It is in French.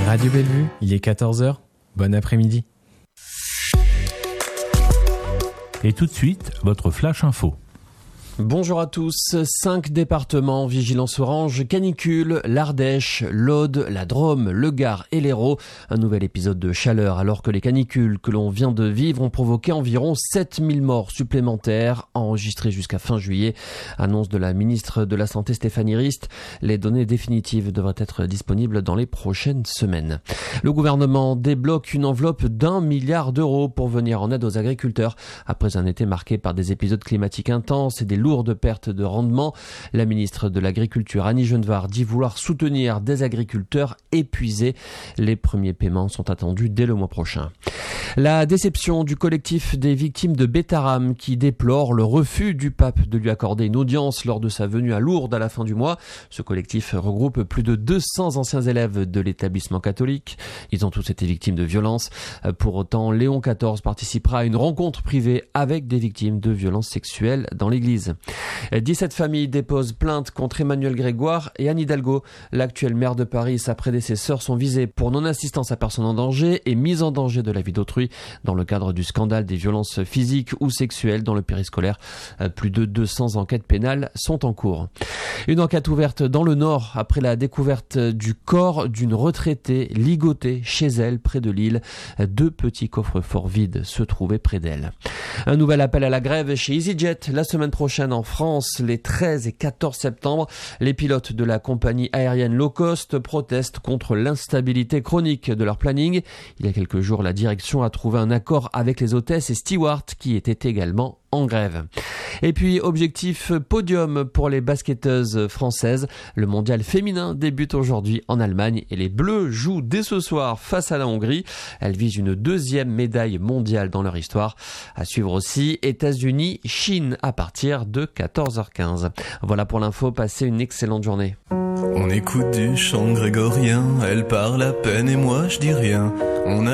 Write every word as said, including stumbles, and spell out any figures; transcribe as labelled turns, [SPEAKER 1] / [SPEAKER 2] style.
[SPEAKER 1] Radio Bellevue, il est quatorze heures. Bon après-midi.
[SPEAKER 2] Et tout de suite, votre flash info.
[SPEAKER 3] Bonjour à tous. Cinq départements, vigilance orange, canicule, l'Ardèche, l'Aude, la Drôme, le Gard et l'Hérault. Un nouvel épisode de chaleur alors que les canicules que l'on vient de vivre ont provoqué environ sept mille morts supplémentaires enregistrées jusqu'à fin juillet. Annonce de la ministre de la Santé Stéphanie Rist. Les données définitives devraient être disponibles dans les prochaines semaines. Le gouvernement débloque une enveloppe d'un milliard d'euros pour venir en aide aux agriculteurs après un été marqué par des épisodes climatiques intenses et des lourde perte de rendement. La ministre de l'Agriculture, Annie Genevard, dit vouloir soutenir des agriculteurs épuisés. Les premiers paiements sont attendus dès le mois prochain. La déception du collectif des victimes de Betaram qui déplore le refus du pape de lui accorder une audience lors de sa venue à Lourdes à la fin du mois. Ce collectif regroupe plus de deux cents anciens élèves de l'établissement catholique. Ils ont tous été victimes de violences. Pour autant, Léon quatorze participera à une rencontre privée avec des victimes de violences sexuelles dans l'église. dix-sept familles déposent plainte contre Emmanuel Grégoire et Anne Hidalgo. L'actuel maire de Paris et sa prédécesseur sont visés pour non-assistance à personne en danger et mise en danger de la vie d'autrui dans le cadre du scandale des violences physiques ou sexuelles dans le périscolaire. Plus de deux cents enquêtes pénales sont en cours. Une enquête ouverte dans le Nord après la découverte du corps d'une retraitée ligotée chez elle près de Lille. Deux petits coffres-forts vides se trouvaient près d'elle. Un nouvel appel à la grève chez EasyJet la semaine prochaine en France, les treize et quatorze septembre. Les pilotes de la compagnie aérienne low cost protestent contre l'instabilité chronique de leur planning. Il y a quelques jours, la direction a trouvé un accord avec les hôtesses et stewards qui étaient également en grève. Et puis, objectif podium pour les basketteuses françaises. Le mondial féminin débute aujourd'hui en Allemagne et les Bleus jouent dès ce soir face à la Hongrie. Elles visent une deuxième médaille mondiale dans leur histoire. À suivre aussi États-Unis, Chine à partir de quatorze heures quinze. Voilà pour l'info, passez une excellente journée.
[SPEAKER 4] On écoute du chant grégorien, elle parle à peine et moi je dis rien. On a